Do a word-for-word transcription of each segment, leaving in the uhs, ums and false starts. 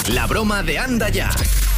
La broma de Anda Ya.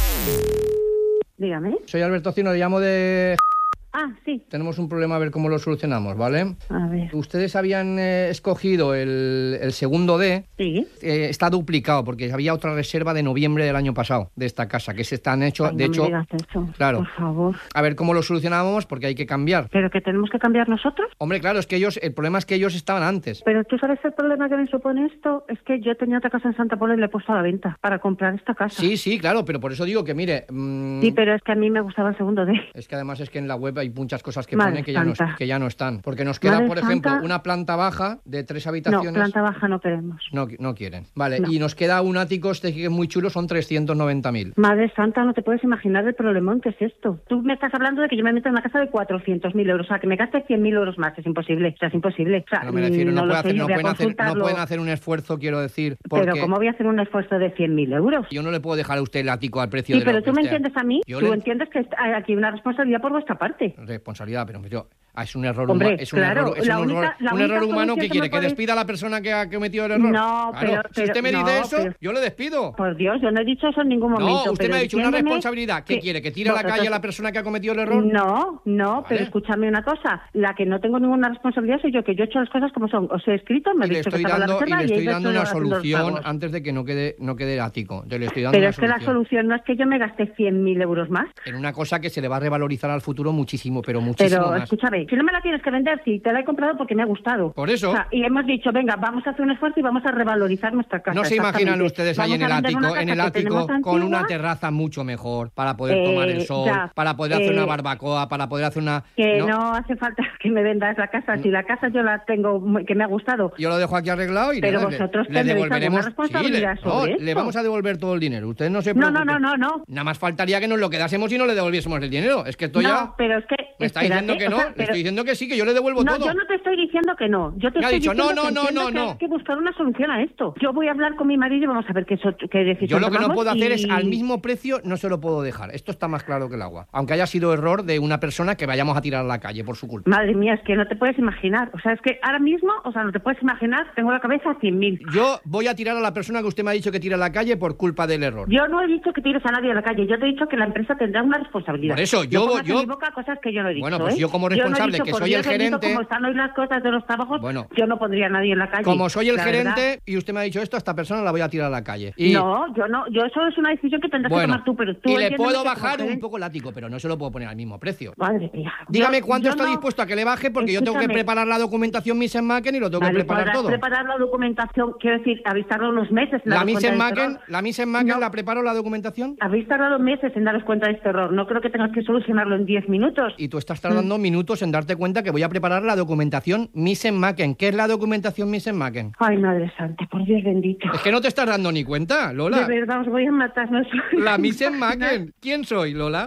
Dígame. Soy Alberto Cino, le llamo de... Ah, sí. Tenemos un problema, a ver cómo lo solucionamos, ¿vale? A ver. Ustedes habían eh, escogido el, el segundo D. Sí. Eh, está duplicado, porque había otra reserva de noviembre del año pasado, de esta casa, que se están hecho, Ay, de no hecho... me digas eso, claro. por favor. A ver cómo lo solucionamos, porque hay que cambiar. ¿Pero que tenemos que cambiar nosotros? Hombre, claro, es que ellos, el problema es que ellos estaban antes. Pero tú sabes el problema que me supone esto, es que yo tenía otra casa en Santa Pola y le he puesto a la venta para comprar esta casa. Sí, sí, claro, pero por eso digo que, mire... Mmm, sí, pero es que a mí me gustaba el segundo D. Es que además es que en la web hay muchas cosas que Madre ponen que ya, no, santa. que ya no están. Porque nos queda, Madre por ejemplo, santa. una planta baja de tres habitaciones. No, planta baja no queremos. No, no quieren. Vale, No. y nos queda un ático este que es muy chulo, son trescientos noventa mil. Madre santa, no te puedes imaginar el problemón que es esto. Tú me estás hablando de que yo me meto en una casa de cuatrocientos mil euros, o sea, que me gaste cien mil euros más. Es imposible, o sea, es imposible. O sea, No me refiero, no, no, puede lo hacer, sé, no, yo voy a pueden hacer, no consultarlo. pueden hacer un esfuerzo, quiero decir. Porque Pero ¿cómo voy a hacer un esfuerzo de cien mil euros? yo no le puedo dejar a usted el ático al precio Sí, de pero lo tú que me usted- entiendes a mí. Yo Tú le- entiendes que está- hay aquí una responsabilidad por vuestra parte. Responsabilidad, pero yo... Ah, es un error, Hombre, huma- es un claro, error, es la un, única- error, la un única error humano solución que que quiere me que podéis- despida a la persona que ha cometido el error. No, Claro, pero- si usted pero- me dice no, eso, pero- yo le despido. Por Dios, yo no he dicho eso en ningún momento. No, usted pero me ha dicho una entiéndeme responsabilidad. ¿Qué que- quiere? ¿Que tire a la Vosotros- calle a la persona que ha cometido el error? No, no, pero Vale. escúchame una cosa. La que no tengo ninguna responsabilidad soy yo, que yo he hecho las cosas como son. Os he escrito, me Y he le dicho que estoy estaba la dando, y reserva le y he estoy ido dando una haciendo los solución pagos. antes de que no quede, no quede el ático. Te le estoy dando Pero una es que la solución no es que yo me gaste cien mil euros más. En una cosa que se le va a revalorizar al futuro muchísimo, pero muchísimo Pero más. escúchame, si no me la tienes que vender, si te la he comprado porque me ha gustado. Por eso. O sea, y hemos dicho, venga, vamos a hacer un esfuerzo y vamos a revalorizar nuestra casa. No se imaginan exactamente. ustedes ahí Vamos en el a vender una ático, en casa el que ático tenemos con una antigua, terraza mucho mejor para poder Eh, tomar el sol, ya, para poder hacer eh, una barbacoa, para poder hacer una... que ¿no? no hace falta que me vendas la casa. Si la casa yo la tengo, muy- que me ha gustado. Yo lo dejo aquí arreglado y Pero le- vosotros le, tendréis devolveremos. alguna responsabilidad Sí, le, sobre no, esto. le vamos a devolver todo el dinero. Usted no se No, preocupe. no, no, no, no. Nada más faltaría que nos lo quedásemos y no le devolviésemos el dinero. Es que esto No, ya... pero es que... Me está espérate, diciendo que o no, sea, le pero- estoy diciendo que sí, que yo le devuelvo No, todo. yo no te estoy diciendo que no. Yo te Me ha estoy dicho, diciendo no, no, que no, entiendo no, que no. hay que buscar una solución a esto. Yo voy a hablar con mi marido y vamos a ver qué, so- qué decisión Yo lo que no tomamos puedo hacer y- es al mismo precio, no se lo puedo dejar. Esto está más claro que el agua. Aunque haya sido error de una persona que vayamos a tirar a la calle por su culpa. Madre mía, es que no te puedes imaginar. O sea, es que ahora mismo, o sea, no te puedes imaginar, tengo la cabeza a cien mil. Yo voy a tirar a la persona que usted me ha dicho que tire a la calle por culpa del error. Yo no he dicho que tires a nadie a la calle, yo te he dicho que la empresa tendrá una responsabilidad. Por eso, yo- no pongas yo- en mi boca cosas que yo no he dicho. Bueno, pues ¿eh? yo como no he responsable, dicho, que por soy Dios el bendito, gerente- Como están hoy las cosas de los trabajos, Bueno. yo no pondría a nadie en la calle. Como soy el la gerente verdad. y usted me ha dicho esto, a esta persona la voy a tirar a la calle. Y, No, yo no, yo eso es una decisión que tendrás que bueno, tomar tú, pero tú y le entiéndeme puedo que como bajar un gerente- poco el ático, pero no se lo puedo poner al mismo precio. Madre mía. Dígame Yo- cuánto yo está no- dispuesto a que le baje, porque yo tengo que Escúchame. preparar la documentación Misen-Macken y lo tengo Vale, que preparar podrás todo. preparar la documentación, quiero decir, habéis tardado unos meses en La daros cuenta de este Misen-Macken, error. la Misen-Macken No. la preparo la documentación Habéis tardado meses en daros cuenta de este error. No creo que tengas que solucionarlo en diez minutos. y tú estás tardando minutos en darte cuenta que voy a preparar la documentación Misen-Macken. ¿Qué es la documentación Misen-Macken? Ay, Madre Santa, por Dios bendito. Es que no te estás dando ni cuenta, Lola. De verdad, os voy a matar. No soy- La Misen-Macken. ¿Quién soy, Lola?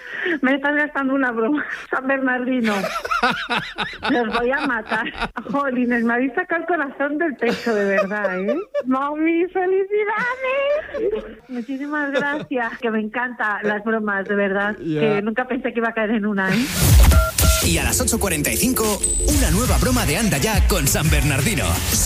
Me estás gastando una broma. San Bernardino. Los voy a matar. Jolines, me habéis sacado el corazón del pecho, de verdad, ¿eh? Mami, felicidades. Muchísimas gracias. Que me encantan las bromas, de verdad. Ya. Que nunca pensé que iba a caer en una, ¿eh? Y a las ocho cuarenta y cinco, una nueva broma de Anda Ya con San Bernardino.